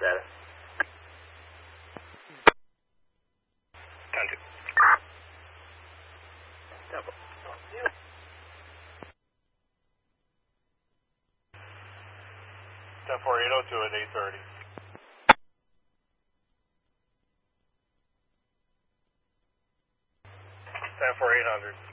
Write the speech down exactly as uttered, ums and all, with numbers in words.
status. ten two. Temple. ten four eight oh two at eight thirty. ten four eight hundred.